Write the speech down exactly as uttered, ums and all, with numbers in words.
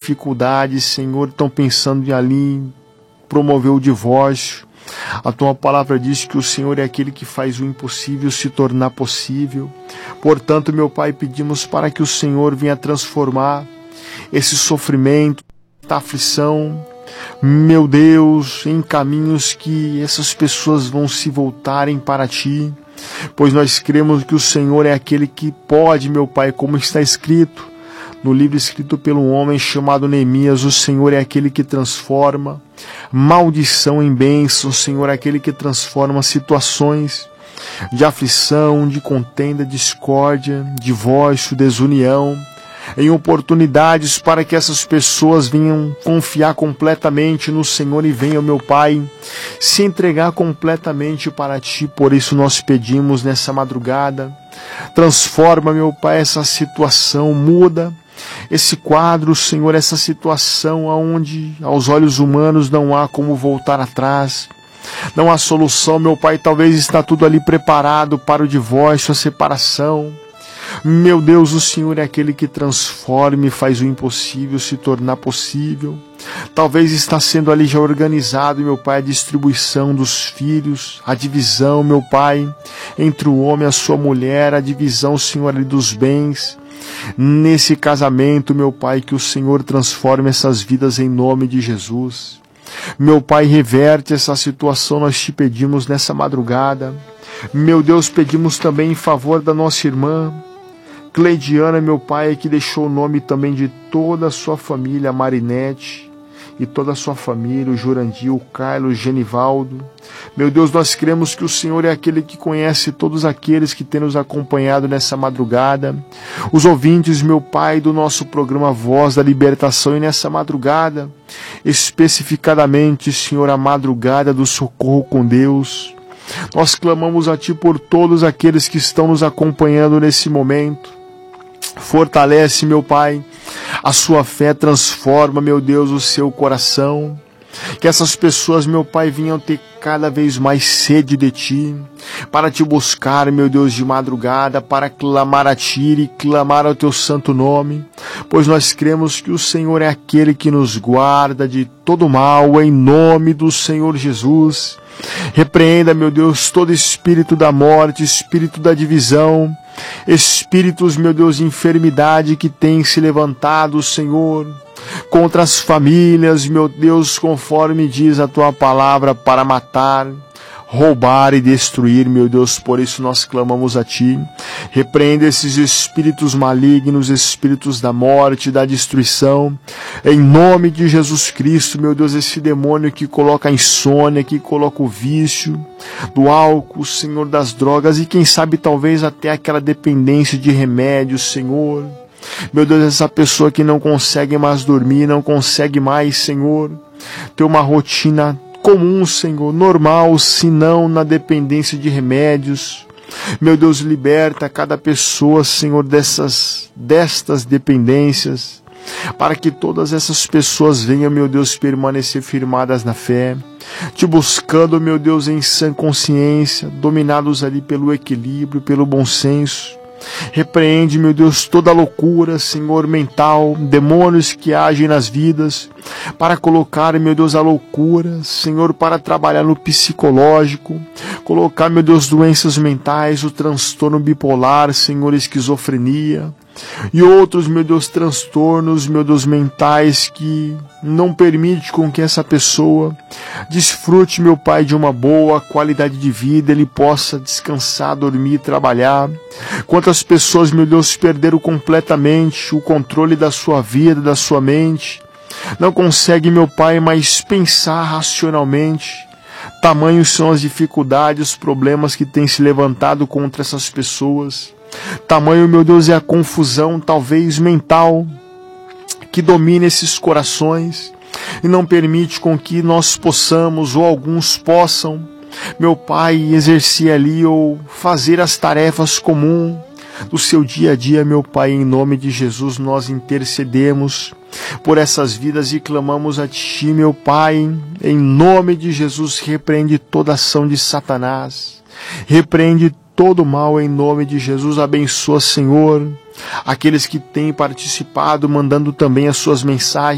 dificuldades, Senhor, estão pensando em ali promover o divórcio. A tua palavra diz que o Senhor é aquele que faz o impossível se tornar possível. Portanto, meu Pai, pedimos para que o Senhor venha transformar esse sofrimento, essa aflição, meu Deus, em caminhos que essas pessoas vão se voltarem para Ti, pois nós cremos que o Senhor é aquele que pode, meu Pai, como está escrito no livro escrito pelo homem chamado Neemias, o Senhor é aquele que transforma maldição em bênção, o Senhor é aquele que transforma situações de aflição, de contenda, discórdia, divórcio, desunião, em oportunidades para que essas pessoas venham confiar completamente no Senhor e venham, meu Pai, se entregar completamente para Ti. Por isso nós pedimos nessa madrugada, transforma, meu Pai, essa situação, muda esse quadro, Senhor, essa situação onde aos olhos humanos não há como voltar atrás, não há solução, meu Pai, talvez está tudo ali preparado para o divórcio, a separação. Meu Deus, o Senhor é aquele que transforma e faz o impossível se tornar possível. Talvez está sendo ali já organizado, meu Pai, a distribuição dos filhos, a divisão, meu Pai, entre o homem e a sua mulher, a divisão, Senhor, ali dos bens. Nesse casamento, meu Pai, que o Senhor transforme essas vidas em nome de Jesus. Meu Pai, reverte essa situação, nós te pedimos nessa madrugada. Meu Deus, pedimos também em favor da nossa irmã Cleidiana, meu Pai, que deixou o nome também de toda a sua família, a Marinete, e toda a sua família, o Jurandir, o Carlos, o Genivaldo. Meu Deus, nós cremos que o Senhor é aquele que conhece todos aqueles que têm nos acompanhado nessa madrugada, os ouvintes, meu Pai, do nosso programa Voz da Libertação, e nessa madrugada, especificadamente, Senhor, a madrugada do socorro com Deus. Nós clamamos a Ti por todos aqueles que estão nos acompanhando nesse momento. Fortalece, meu Pai, a sua fé, transforma, meu Deus, o seu coração. Que essas pessoas, meu Pai, venham ter cada vez mais sede de Ti, para Te buscar, meu Deus, de madrugada, para clamar a Ti e clamar ao Teu santo nome, pois nós cremos que o Senhor é aquele que nos guarda de todo mal, em nome do Senhor Jesus. Repreenda, meu Deus, todo espírito da morte, espírito da divisão, espíritos, meu Deus, de enfermidade que tem se levantado, Senhor, contra as famílias, meu Deus, conforme diz a Tua palavra, para matar, roubar e destruir, meu Deus. Por isso nós clamamos a Ti. Repreenda esses espíritos malignos, espíritos da morte, da destruição, em nome de Jesus Cristo, meu Deus, esse demônio que coloca a insônia, que coloca o vício do álcool, Senhor, das drogas, e quem sabe talvez até aquela dependência de remédios, Senhor. Meu Deus, essa pessoa que não consegue mais dormir, não consegue mais, Senhor, ter uma rotina comum, Senhor, normal, se não na dependência de remédios. Meu Deus, liberta cada pessoa, Senhor, dessas, destas dependências, para que todas essas pessoas venham, meu Deus, permanecer firmadas na fé, Te buscando, meu Deus, em sã consciência, dominados ali pelo equilíbrio, pelo bom senso. Repreende, meu Deus, toda loucura, Senhor, mental, demônios que agem nas vidas, para colocar, meu Deus, a loucura, Senhor, para trabalhar no psicológico, colocar, meu Deus, doenças mentais, o transtorno bipolar, Senhor, esquizofrenia, e outros, meu Deus, transtornos, meu Deus, mentais que não permite com que essa pessoa desfrute, meu Pai, de uma boa qualidade de vida, ele possa descansar, dormir, trabalhar. Quantas pessoas, meu Deus, perderam completamente o controle da sua vida, da sua mente, não conseguem, meu Pai, mais pensar racionalmente. Tamanhos são as dificuldades, os problemas que têm se levantado contra essas pessoas. Tamanho, meu Deus, é a confusão, talvez mental, que domina esses corações e não permite com que nós possamos, ou alguns possam, meu Pai, exercer ali ou fazer as tarefas comuns do seu dia a dia, meu Pai. Em nome de Jesus nós intercedemos por essas vidas e clamamos a Ti, meu Pai. Em nome de Jesus, repreende toda ação de Satanás, repreende todo mal em nome de Jesus. Abençoa, Senhor, aqueles que têm participado, mandando também as suas mensagens.